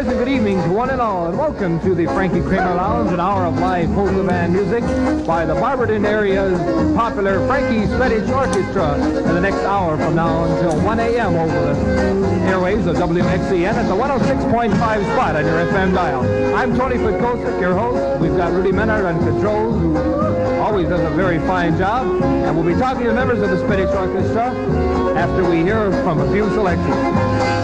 pleasant good evening to one and all, and welcome to the Frankie Kramer Lounge, an hour of live polka band music by the Barberton area's popular Frankie Spedich Orchestra in the next hour from now until 1 a.m. over the airwaves of WXCN at the 106.5 spot on your FM dial. I'm Tony Podkosik, your host. We've got Rudy Menard on controls, who always does a very fine job, and we'll be talking to members of the Spedich Orchestra after we hear from a few selections.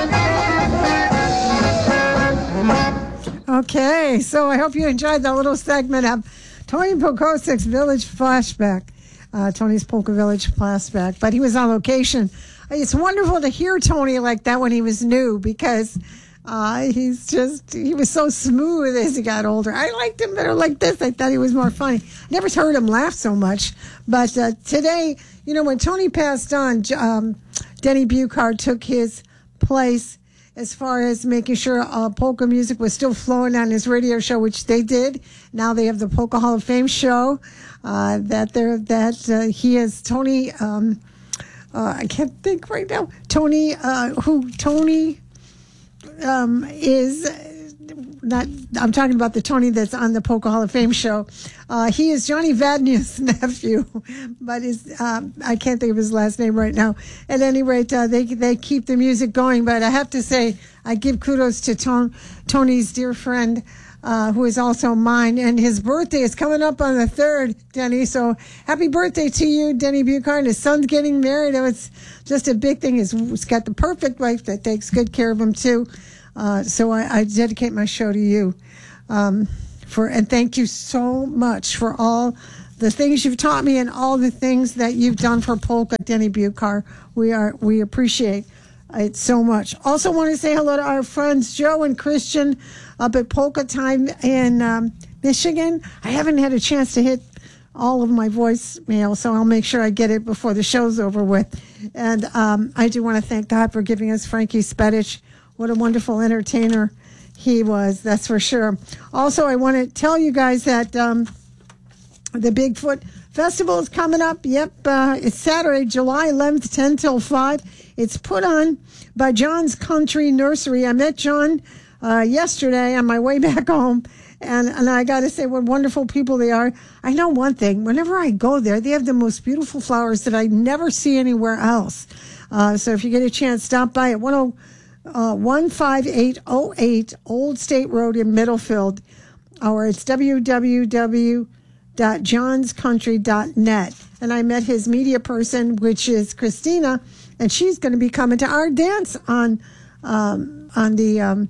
Okay, so I hope you enjoyed that little segment of Tony Podkosik's Village Flashback, Tony's Polka Village Flashback. But he was on location. It's wonderful to hear Tony like that when he was new, because he was so smooth as he got older. I liked him better like this. I thought he was more funny. Never heard him laugh so much. But today, you know, when Tony passed on, Denny Buchard took his place as far as making sure polka music was still flowing on his radio show, which they did. Now they have the Polka Hall of Fame show he is Tony. I can't think right now. Tony is not. I'm talking about the Tony that's on the Polka Hall of Fame show. He is Johnny Vadnia's nephew, but I can't think of his last name right now. At any rate, they keep the music going. But I have to say, I give kudos to Tony's dear friend, who is also mine, and his birthday is coming up on the 3rd, Denny. So happy birthday to you, Denny Buchard. His son's getting married. It's just a big thing. He's got the perfect wife that takes good care of him too. So I dedicate my show to you. And thank you so much for all the things you've taught me and all the things that you've done for polka, Denny Buchard. We appreciate it so much. Also want to say hello to our friends Joe and Christian up at Polka Time in Michigan. I haven't had a chance to hit all of my voicemail, so I'll make sure I get it before the show's over with. And I do want to thank God for giving us Frankie Spedich. What a wonderful entertainer he was, that's for sure. Also, I want to tell you guys that the Bigfoot Festival is coming up. Yep, it's Saturday, July 11th, 10 till 5. It's put on by John's Country Nursery. I met John yesterday on my way back home, and I got to say what wonderful people they are. I know one thing. Whenever I go there, they have the most beautiful flowers that I never see anywhere else. So if you get a chance, stop by at 15808 Old State Road in Middlefield, or it's www.johnscountry.net. And I met his media person, which is Christina, and she's going to be coming to our dance on the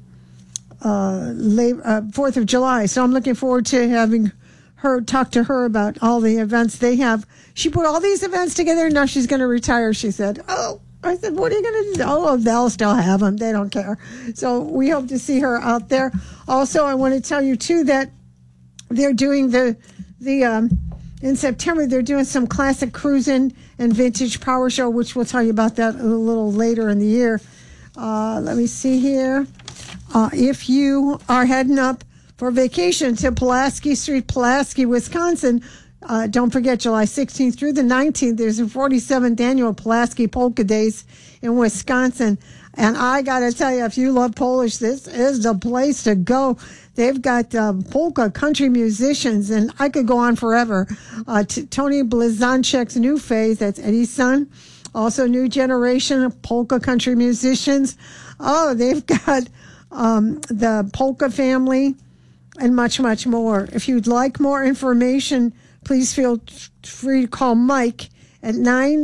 4th of July. So I'm looking forward to having her talk to her about all the events they have. She put all these events together, and now she's going to retire, she said. I said, what are you going to do? Oh, they'll still have them. They don't care. So we hope to see her out there. Also, I want to tell you, too, that they're doing in September, they're doing some classic cruising and vintage power show, which we'll tell you about that a little later in the year. Let me see here. If you are heading up for vacation to Pulaski Street, Pulaski, Wisconsin, don't forget, July 16th through the 19th, there's a 47th annual Pulaski Polka Days in Wisconsin. And I got to tell you, if you love Polish, this is the place to go. They've got polka country musicians, and I could go on forever. Tony Blazonczyk's new phase, that's Eddie's son. Also, new generation of polka country musicians. Oh, they've got the Polka Family and much, much more. If you'd like more information, please feel free to call Mike at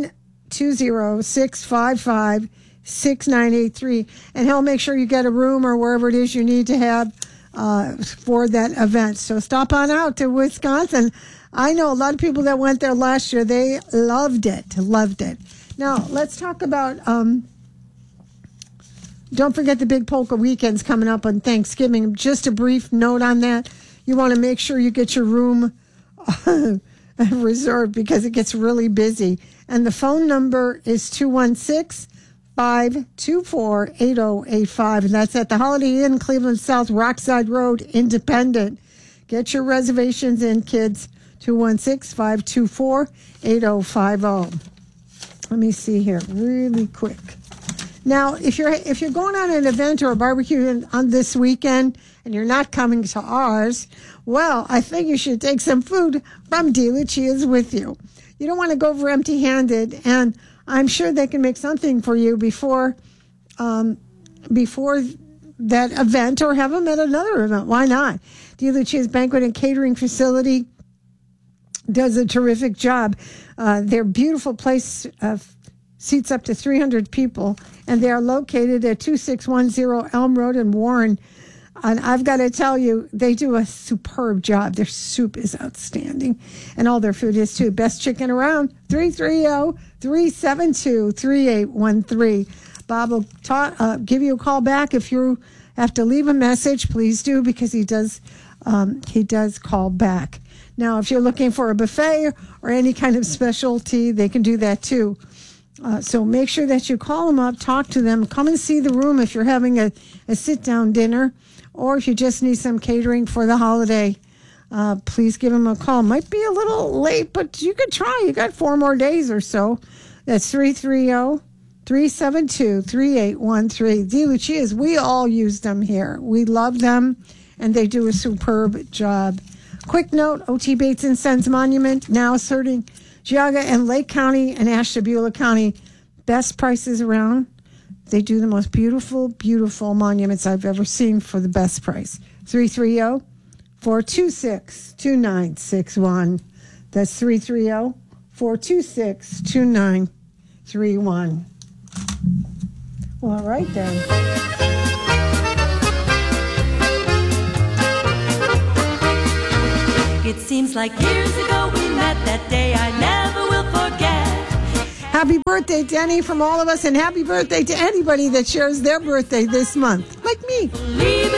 920-655-6983, and he'll make sure you get a room or wherever it is you need to have for that event. So stop on out to Wisconsin. I know a lot of people that went there last year. They loved it. Now, let's talk about, don't forget the big polka weekends coming up on Thanksgiving. Just a brief note on that. You want to make sure you get your room reserved because it gets really busy. And the phone number is 216-524-8085. And that's at the Holiday Inn, Cleveland South, Rockside Road, Independent. Get your reservations in, kids. 216-524-8050. Let me see here really quick. Now, if you're going on an event or a barbecue on this weekend and you're not coming to ours, well, I think you should take some food from De Lucia's with you. You don't want to go over empty-handed, and I'm sure they can make something for you before that event, or have them at another event. Why not? De Lucia's Banquet and Catering Facility does a terrific job. Their beautiful place seats up to 300 people, and they are located at 2610 Elm Road in Warren. And I've got to tell you, they do a superb job. Their soup is outstanding, and all their food is too. Best chicken around, 330-372-3813. Bob will give you a call back. If you have to leave a message, please do, because he does call back. Now, if you're looking for a buffet or any kind of specialty, they can do that too. So make sure that you call them up, talk to them, come and see the room if you're having a sit-down dinner, or if you just need some catering for the holiday. Please give them a call. Might be a little late, but you could try. You got 4 more days or so. That's 330-372-3813. De Lucia's, we all use them here. We love them, and they do a superb job. Quick note, O.T. Bates and Sons Monument now serving Geauga and Lake County and Ashtabula County. Best prices around. They do the most beautiful, beautiful monuments I've ever seen for the best price. 330-426-2961. That's 330-426-2931. Well, all right then. It seems like years ago we met, that day I never will forget. Happy birthday, Denny, from all of us, and happy birthday to anybody that shares their birthday this month, like me.